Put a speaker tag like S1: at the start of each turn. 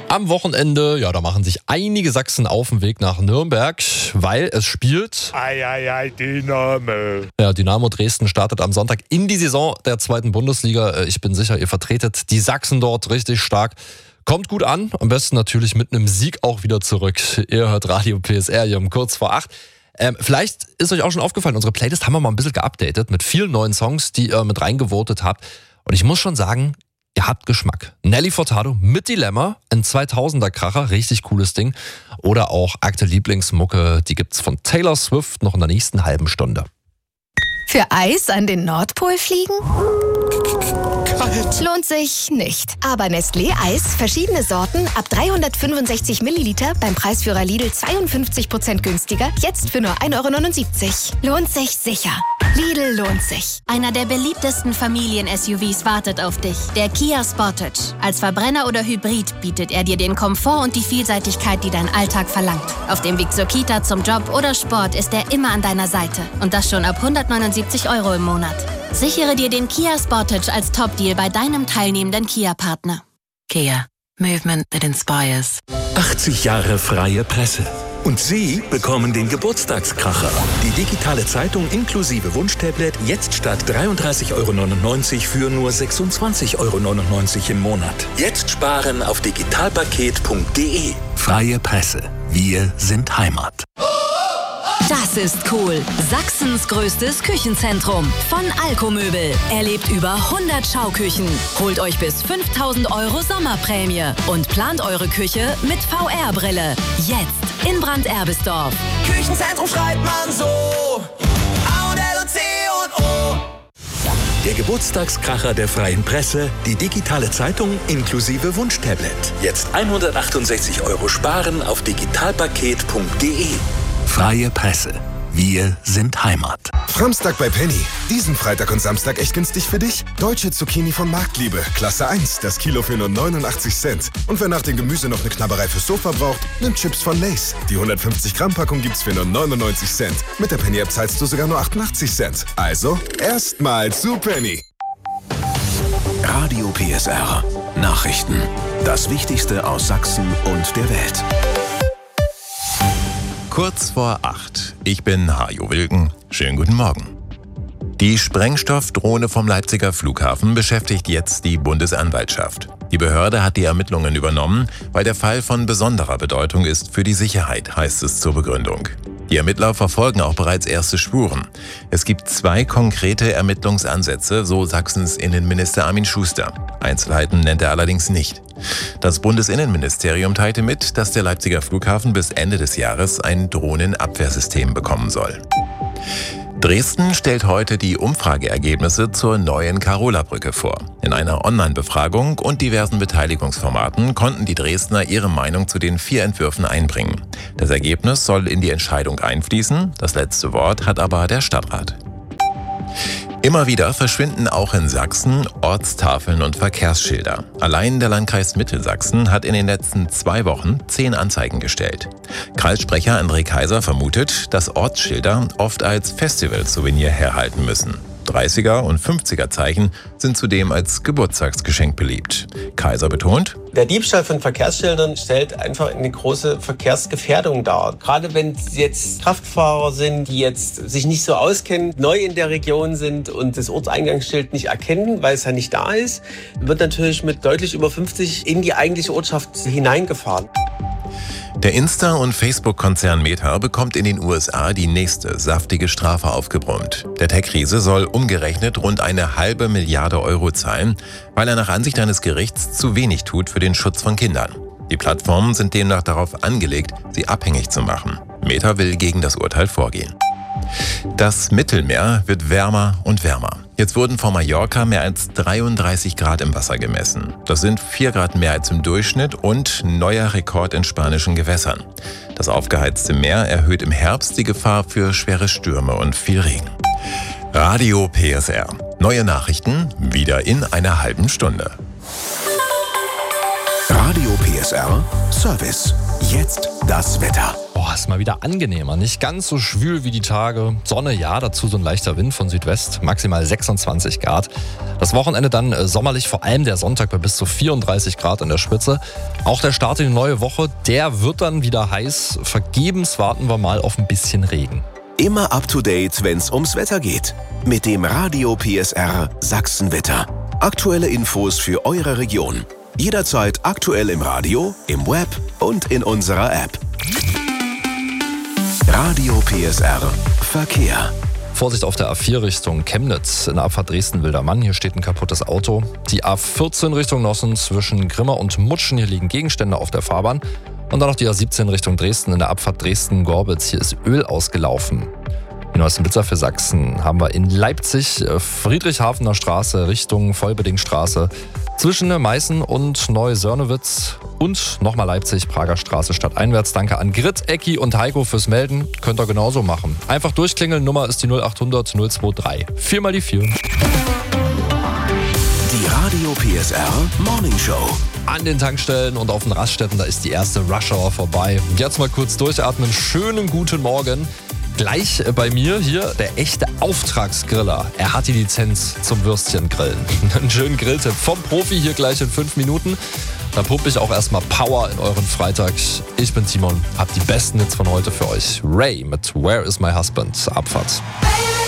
S1: Am Wochenende, ja, da machen sich einige Sachsen auf den Weg nach Nürnberg, weil es spielt...
S2: Dynamo.
S1: Ja, Dynamo Dresden startet am Sonntag in die Saison der 2. Bundesliga. Ich bin sicher, ihr vertretet die Sachsen dort richtig stark. Kommt gut an, am besten natürlich mit einem Sieg auch wieder zurück. Ihr hört Radio PSR hier um kurz vor 8. Vielleicht ist euch auch schon aufgefallen, unsere Playlist haben wir mal ein bisschen geupdatet mit vielen neuen Songs, die ihr mit reingevotet habt. Und ich muss schon sagen, ihr habt Geschmack. Nelly Furtado mit Dilemma, ein 2000er-Kracher, richtig cooles Ding. Oder auch Akte Lieblingsmucke, die gibt's von Taylor Swift noch in der nächsten halben Stunde.
S3: Für Eis an den Nordpol fliegen?
S2: Kalt.
S3: Lohnt sich nicht. Aber Nestlé Eis, verschiedene Sorten, ab 365 Milliliter, beim Preisführer Lidl 52% günstiger, jetzt für nur 1,79 €. Lohnt sich sicher. Lidl lohnt sich.
S4: Einer der beliebtesten Familien-SUVs wartet auf dich, der Kia Sportage. Als Verbrenner oder Hybrid bietet er dir den Komfort und die Vielseitigkeit, die dein Alltag verlangt. Auf dem Weg zur Kita, zum Job oder Sport ist er immer an deiner Seite. Und das schon ab 179 € im Monat. Sichere dir den Kia Sportage als Top-Deal bei deinem teilnehmenden Kia-Partner.
S5: Kia. Movement that inspires.
S6: 80 Jahre freie Presse. Und Sie bekommen den Geburtstagskracher. Die digitale Zeitung inklusive Wunschtablet jetzt statt 33,99 € für nur 26,99 € im Monat. Jetzt sparen auf digitalpaket.de. Freie Presse. Wir sind Heimat.
S5: Das ist cool. Sachsens größtes Küchenzentrum von Alko-Möbel. Erlebt über 100 Schauküchen. Holt euch bis 5.000 € Sommerprämie und plant eure Küche mit VR-Brille. Jetzt in Brand-Erbisdorf.
S7: Küchenzentrum schreibt man so. A-L-O-C und O.
S6: Der Geburtstagskracher der freien Presse, die digitale Zeitung inklusive Wunschtablet. Jetzt 168 € sparen auf digitalpaket.de. Freie Presse. Wir sind Heimat.
S8: Framstag bei Penny. Diesen Freitag und Samstag echt günstig für dich. Deutsche Zucchini von Marktliebe. Klasse 1. Das Kilo für nur 89 Cent. Und wer nach dem Gemüse noch eine Knabberei fürs Sofa braucht, nimmt Chips von Lay's. Die 150-Gramm-Packung gibt's für nur 99 Cent. Mit der Penny-App zahlst du sogar nur 88 Cent. Also, erstmal zu Penny.
S9: Radio PSR. Nachrichten. Das Wichtigste aus Sachsen und der Welt.
S10: Kurz vor 8. Ich bin Hajo Wilken. Schönen guten Morgen. Die Sprengstoffdrohne vom Leipziger Flughafen beschäftigt jetzt die Bundesanwaltschaft. Die Behörde hat die Ermittlungen übernommen, weil der Fall von besonderer Bedeutung ist für die Sicherheit, heißt es zur Begründung. Die Ermittler verfolgen auch bereits erste Spuren. Es gibt 2 konkrete Ermittlungsansätze, so Sachsens Innenminister Armin Schuster. Einzelheiten nennt er allerdings nicht. Das Bundesinnenministerium teilte mit, dass der Leipziger Flughafen bis Ende des Jahres ein Drohnenabwehrsystem bekommen soll. Dresden stellt heute die Umfrageergebnisse zur neuen Karola-Brücke vor. In einer Online-Befragung und diversen Beteiligungsformaten konnten die Dresdner ihre Meinung zu den 4 Entwürfen einbringen. Das Ergebnis soll in die Entscheidung einfließen, das letzte Wort hat aber der Stadtrat. Immer wieder verschwinden auch in Sachsen Ortstafeln und Verkehrsschilder. Allein der Landkreis Mittelsachsen hat in den letzten 2 Wochen 10 Anzeigen gestellt. Kreissprecher André Kaiser vermutet, dass Ortsschilder oft als Festival-Souvenir herhalten müssen. 30er- und 50er-Zeichen sind zudem als Geburtstagsgeschenk beliebt. Kaiser betont:
S11: Der Diebstahl von Verkehrsschildern stellt einfach eine große Verkehrsgefährdung dar. Gerade wenn es jetzt Kraftfahrer sind, die jetzt sich nicht so auskennen, neu in der Region sind und das Ortseingangsschild nicht erkennen, weil es ja nicht da ist, wird natürlich mit deutlich über 50 in die eigentliche Ortschaft hineingefahren.
S10: Der Insta- und Facebook-Konzern Meta bekommt in den USA die nächste saftige Strafe aufgebrummt. Der Tech-Riese soll umgerechnet rund 1,5 Milliarde € zahlen, weil er nach Ansicht eines Gerichts zu wenig tut für den Schutz von Kindern. Die Plattformen sind demnach darauf angelegt, sie abhängig zu machen. Meta will gegen das Urteil vorgehen. Das Mittelmeer wird wärmer und wärmer. Jetzt wurden vor Mallorca mehr als 33 Grad im Wasser gemessen. Das sind 4 Grad mehr als im Durchschnitt und neuer Rekord in spanischen Gewässern. Das aufgeheizte Meer erhöht im Herbst die Gefahr für schwere Stürme und viel Regen. Radio PSR. Neue Nachrichten wieder in einer halben Stunde.
S9: Radio PSR Service. Jetzt das Wetter.
S1: ist mal wieder angenehmer. Nicht ganz so schwül wie die Tage. Sonne, ja, dazu so ein leichter Wind von Südwest. Maximal 26 Grad. Das Wochenende dann sommerlich, vor allem der Sonntag bei bis zu 34 Grad an der Spitze. Auch der Start in die neue Woche, der wird dann wieder heiß. Vergebens warten wir mal auf ein bisschen Regen.
S9: Immer up to date, wenn's ums Wetter geht. Mit dem Radio PSR Sachsenwetter. Aktuelle Infos für eure Region. Jederzeit aktuell im Radio, im Web und in unserer App. Radio PSR Verkehr.
S1: Vorsicht auf der A4 Richtung Chemnitz, in der Abfahrt Dresden-Wildermann. Hier steht ein kaputtes Auto. Die A14 Richtung Nossen zwischen Grimma und Mutschen. Hier liegen Gegenstände auf der Fahrbahn. Und dann noch die A17 Richtung Dresden, in der Abfahrt Dresden-Gorbitz. Hier ist Öl ausgelaufen. Die neuesten Blitzer für Sachsen haben wir in Leipzig, Friedrichshafener Straße Richtung Vollbedingstraße. Zwischen Meißen und Neu-Sörnewitz und nochmal Leipzig, Prager Straße stadteinwärts. Danke an Grit, Ecki und Heiko fürs Melden. Könnt ihr genauso machen. Einfach durchklingeln, Nummer ist die 0800 023. 4 mal die 4.
S9: Die Radio PSR Morning Show.
S1: An den Tankstellen und auf den Raststätten, da ist die erste Rush-Hour vorbei. Jetzt mal kurz durchatmen. Schönen guten Morgen. Gleich bei mir hier der echte Auftragsgriller. Er hat die Lizenz zum Würstchengrillen. Einen schönen Grilltipp vom Profi hier gleich in 5 Minuten. Dann pumpe ich auch erstmal Power in euren Freitag. Ich bin Timon, hab die besten Hits von heute für euch. Ray mit Where is my husband? Abfahrt.
S7: Baby,